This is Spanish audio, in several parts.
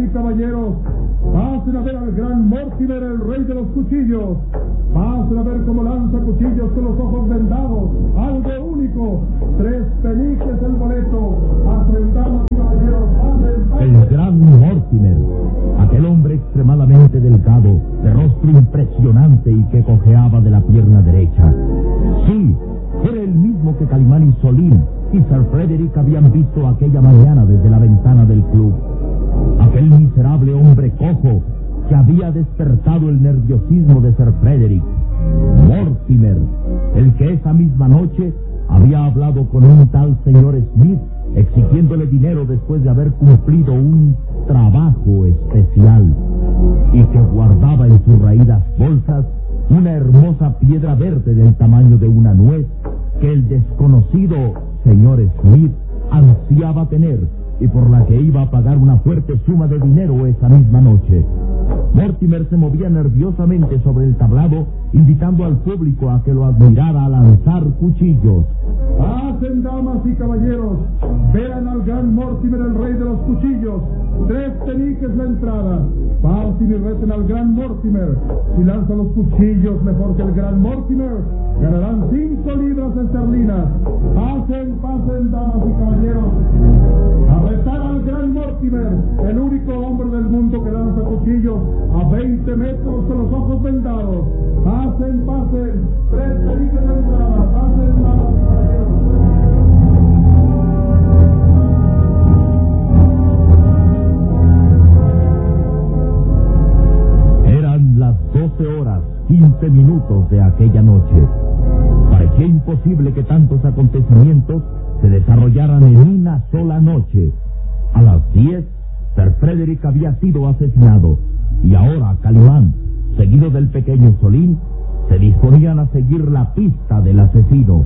caballeros, pasen a ver al gran Mortimer, el rey de los cuchillos. Pasen a ver cómo lanza cuchillos con los ojos vendados. Algo único. 3 peniques el boleto. Pasen, damas y caballeros, pasen. El gran Mortimer, aquel hombre extremadamente delgado, de rostro impresionante y que cojeaba de la pierna derecha. Sí, era el mismo que Calimán y Solín y Sir Frederick habían visto aquella mañana desde la ventana del club. Aquel miserable hombre cojo que había despertado el nerviosismo de Sir Frederick. Mortimer, el que esa misma noche había hablado con un tal señor Smith exigiéndole dinero después de haber cumplido un trabajo especial y que guardaba en sus raídas bolsas una hermosa piedra verde del tamaño de una nuez que el desconocido señor Smith ansiaba tener y por la que iba a pagar una fuerte suma de dinero esa misma noche. Mortimer se movía nerviosamente sobre el tablado, invitando al público a que lo admirara a lanzar cuchillos. Pasen, damas y caballeros, vean al gran Mortimer, el rey de los cuchillos. 3 peniques la entrada. Pasen y recen al gran Mortimer. Si lanza los cuchillos mejor que el gran Mortimer, ganarán 5 libras esterlinas. Pasen, pasen, damas y caballeros. A retar al gran Mortimer, el único hombre del mundo que lanza cuchillos a 20 metros con los ojos vendados. Pasen, pasen. 3 peniques la entrada. Pasen, damas y caballeros. Eran las 12:15 de aquella noche. Parecía imposible que tantos acontecimientos se desarrollaran en una sola noche. A las 10, Sir Frederick había sido asesinado y ahora Calimán, seguido del pequeño Solín, se disponían a seguir la pista del asesino.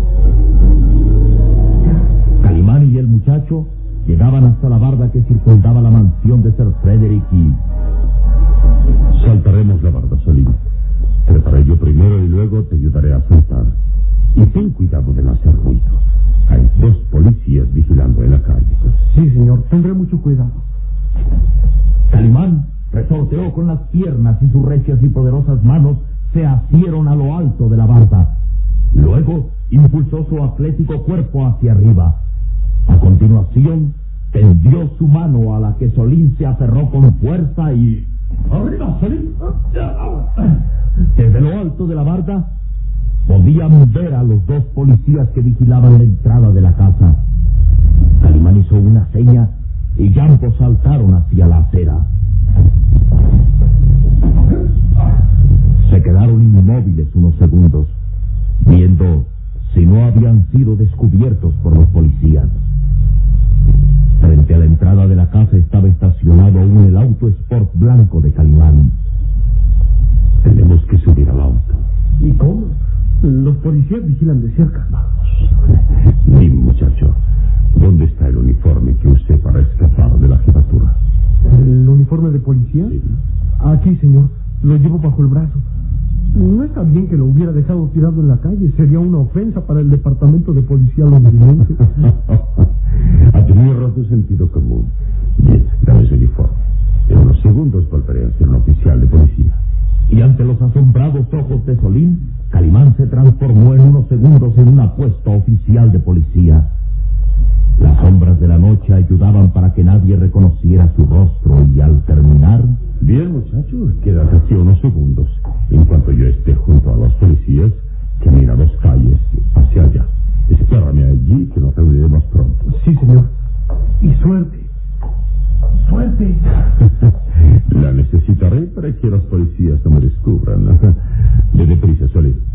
Calimán y el muchacho llegaban hasta la barda que circundaba la mansión de Sir Frederick y... Saltaremos la barda, Solín. Treparé yo primero y luego te ayudaré a saltar. Y ten cuidado de no hacer ruido. Hay 2 policías vigilando en la calle. Sí, señor, tendré mucho cuidado. Calimán resorteó con las piernas y sus recias y poderosas manos se asieron a lo alto de la barda. Luego impulsó su atlético cuerpo hacia arriba. A continuación, tendió su mano a la que Solín se aferró con fuerza y... ¡Arriba, Solín! Desde lo alto de la barda podían ver a los 2 policías que vigilaban la entrada de la casa. Calimán hizo una seña y ambos saltaron hacia la acera. Se quedaron inmóviles unos segundos, viendo si no habían sido descubiertos por los policías. Frente a la entrada de la casa estaba estacionado aún el auto Sport blanco de Calimán. Tenemos que subir al auto. ¿Y cómo? Los policías vigilan de cerca. Dime, muchacho, ¿dónde está el uniforme que usé para escapar de la jefatura? ¿El uniforme de policía? Sí. Aquí, señor. Lo llevo bajo el brazo. No está bien que lo hubiera dejado tirado en la calle. Sería una ofensa para el departamento de policía londinense. Ha tenido razón sentido común. Bien, dame ese uniforme. En unos segundos volveré a ser un oficial de policía. Y ante los asombrados ojos de Solín, Calimán se transformó en unos segundos en un apuesto oficial de policía. Las sombras de la noche ayudaban para que nadie reconociera su rostro y al terminar... Bien, muchacho, quédate aquí unos segundos. En cuanto yo esté junto a los policías, camina 2 calles hacia allá. Espérame allí que nos reuniremos pronto. Sí, señor. Y suerte. ¡Suerte! La necesitaré para que los policías no me descubran. De deprisa, Solín.